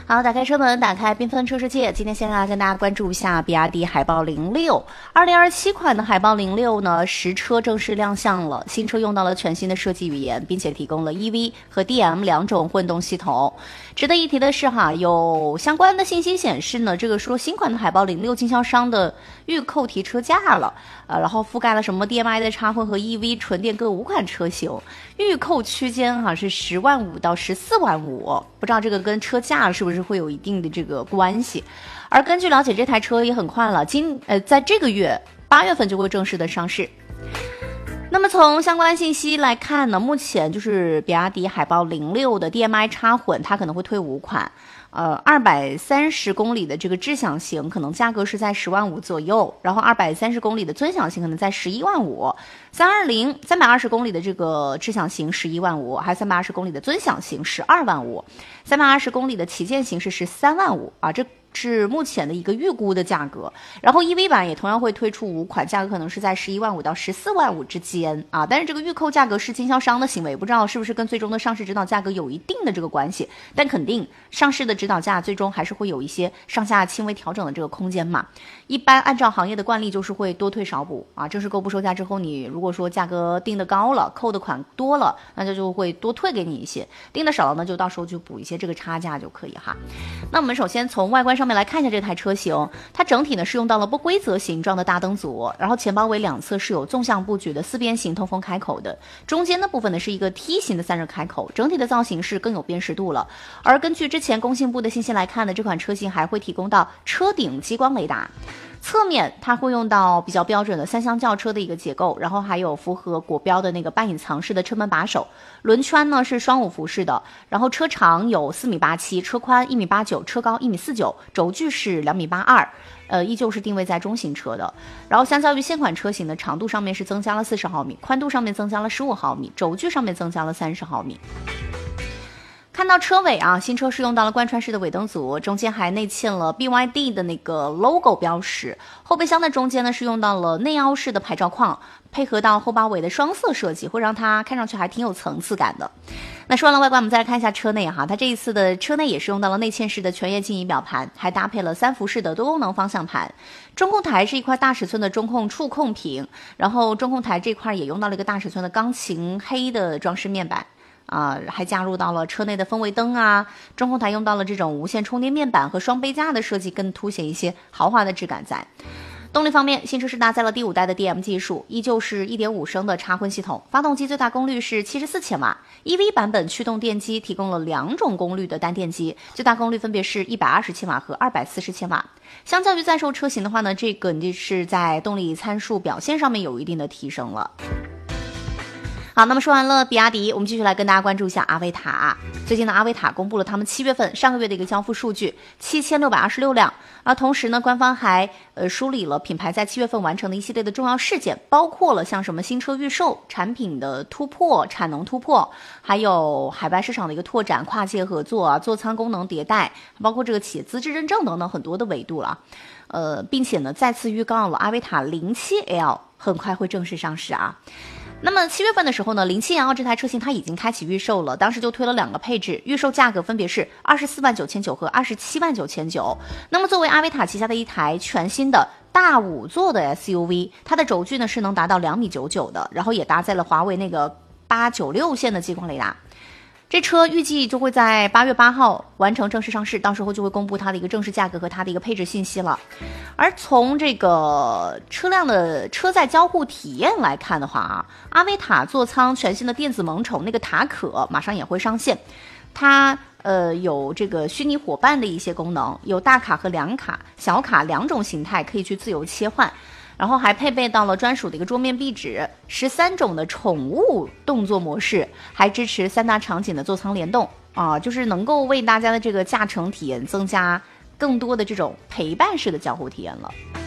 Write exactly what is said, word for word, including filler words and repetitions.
好，打开车门，打开缤纷车世界。今天先来跟大家关注一下比亚迪海豹零六，二零二七款的海豹零六呢，实车正式亮相了。新车用到了全新的设计语言，并且提供了 E V 和 D M 两种混动系统。值得一提的是哈，有相关的信息显示呢，这个说新款的海豹零六经销商的预扣提车价了，呃，然后覆盖了什么 D M I 的插混和 E V 纯电各五款车型，预扣区间哈是十万五到十四万五，不知道这个跟车价是不是会有一定的这个关系。而根据了解，这台车也很快了，今呃在这个月八月份就会正式的上市。那么从相关信息来看呢，目前就是比亚迪海豹零六的 D M I 插混，它可能会推五款，呃，二百三十公里的这个智享型可能价格是在十万五左右，然后二百三十公里的尊享型可能在十一万五，三二零三百二十公里的这个智享型十一万五，还有三百二十公里的尊享型十二万五，三百二十公里的旗舰型是十三万五啊，这是目前的一个预估的价格。然后 E V 版也同样会推出五款，价格可能是在十一万五到十四万五之间啊。但是这个预扣价格是经销商的行为，不知道是不是跟最终的上市指导价格有一定的这个关系。但肯定上市的指导价最终还是会有一些上下轻微调整的这个空间嘛。一般按照行业的惯例就是会多退少补啊。正式购不售价之后，你如果说价格定的高了，扣的款多了，那就就会多退给你一些；定的少了呢，就到时候就补一些这个差价就可以哈。那我们首先从外观上面来看一下这台车型，它整体呢是用到了不规则形状的大灯组，然后前包围两侧是有纵向布局的四边形通风开口的，中间的部分呢是一个梯形的散热开口，整体的造型是更有辨识度了。而根据之前工信部的信息来看呢，这款车型还会提供到车顶激光雷达。侧面它会用到比较标准的三厢轿车的一个结构，然后还有符合国标的那个半隐藏式的车门把手，轮圈呢是双五辐式的，然后车长有四米八七，车宽一米八九，车高一米四九，轴距是两米八二，呃，依旧是定位在中型车的。然后相较于现款车型的长度上面是增加了四十毫米，宽度上面增加了十五毫米，轴距上面增加了三十毫米。看到车尾啊，新车是用到了贯穿式的尾灯组，中间还内嵌了 B Y D 的那个 logo 标识。后备箱的中间呢是用到了内凹式的牌照框，配合到后包围的双色设计，会让它看上去还挺有层次感的。那说完了外观，我们再来看一下车内哈，它这一次的车内也是用到了内嵌式的全液晶仪表盘，还搭配了三辐式的多功能方向盘。中控台是一块大尺寸的中控触控屏，然后中控台这块也用到了一个大尺寸的钢琴黑的装饰面板。啊，还加入到了车内的氛围灯啊，中控台用到了这种无线充电面板和双杯架的设计，更凸显一些豪华的质感在。动力方面，新车是搭载了第五代的 D M 技术，依旧是 一点五 升的插混系统，发动机最大功率是七十四千瓦。E V 版本驱动电机提供了两种功率的单电机，最大功率分别是一百二十千瓦和二百四十千瓦。相较于在售车型的话呢，这个就是在动力参数表现上面有一定的提升了。好，那么说完了比亚迪，我们继续来跟大家关注一下阿维塔。最近呢，阿维塔公布了他们七月份上个月的一个交付数据，七千六百二十六辆。而同时呢，官方还呃梳理了品牌在七月份完成的一系列的重要事件，包括了像什么新车预售、产品的突破、产能突破，还有海外市场的一个拓展、跨界合作啊、座舱功能迭代，包括这个企业资质认证等等很多的维度了。呃，并且呢，再次预告了阿维塔零七 L 很快会正式上市啊。那么七月份的时候呢，零七 L 这台车型它已经开启预售了，当时就推了两个配置，预售价格分别是二十四万九千九和二十七万九千九。那么作为阿维塔旗下的一台全新的大五座的 S U V， 它的轴距呢是能达到两米九九的，然后也搭载了华为那个八九六线的激光雷达。这车预计就会在八月八号完成正式上市，到时候就会公布它的一个正式价格和它的一个配置信息了。而从这个车辆的车载交互体验来看的话啊，阿维塔座舱全新的电子萌宠那个塔可马上也会上线，它呃有这个虚拟伙伴的一些功能，有大卡和两卡、小卡两种形态可以去自由切换。然后还配备到了专属的一个桌面壁纸，十三种的宠物动作模式，还支持三大场景的座舱联动啊，就是能够为大家的这个驾乘体验增加更多的这种陪伴式的交互体验了。